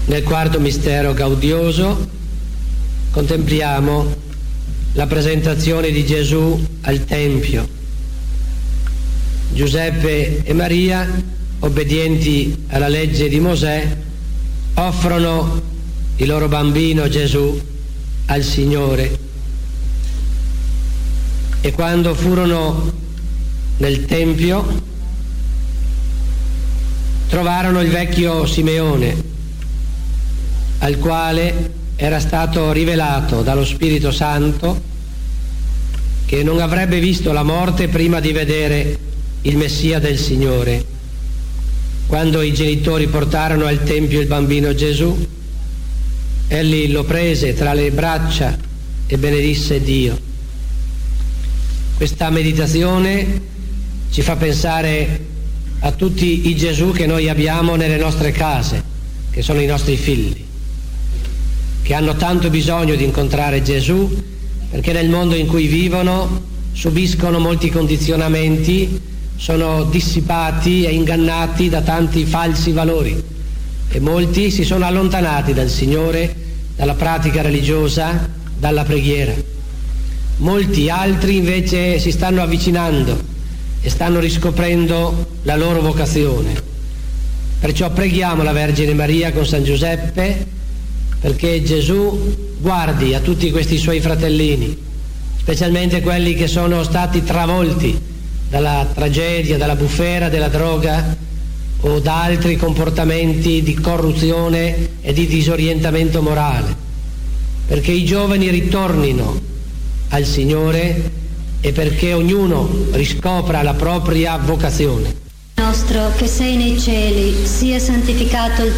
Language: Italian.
Nel quarto mistero gaudioso contempliamo la presentazione di Gesù al Tempio. Giuseppe e Maria, obbedienti alla legge di Mosè, offrono il loro bambino Gesù al Signore. E quando furono nel Tempio trovarono il vecchio Simeone, al quale era stato rivelato dallo Spirito Santo che non avrebbe visto la morte prima di vedere il Messia del Signore. Quando i genitori portarono al Tempio il bambino Gesù, egli lo prese tra le braccia e benedisse Dio. Questa meditazione ci fa pensare a tutti i Gesù che noi abbiamo nelle nostre case, che sono i nostri figli, che hanno tanto bisogno di incontrare Gesù, perché nel mondo in cui vivono subiscono molti condizionamenti, sono dissipati e ingannati da tanti falsi valori e molti si sono allontanati dal Signore, dalla pratica religiosa, dalla preghiera. Molti altri invece si stanno avvicinando e stanno riscoprendo la loro vocazione. Perciò preghiamo la Vergine Maria con San Giuseppe perché Gesù guardi a tutti questi suoi fratellini, specialmente quelli che sono stati travolti dalla tragedia, dalla bufera della droga o da altri comportamenti di corruzione e di disorientamento morale, perché i giovani ritornino al Signore e perché ognuno riscopra la propria vocazione. Nostro che sei nei cieli, sia santificato il